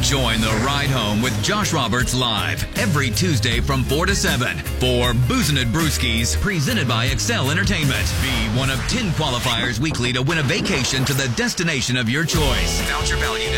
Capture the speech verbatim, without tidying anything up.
Join the ride home with Josh Roberts live every Tuesday from four to seven for Boozin' It Brewskis, presented by Excel Entertainment. Be one of ten qualifiers weekly to win a vacation to the destination of your choice. Voucher value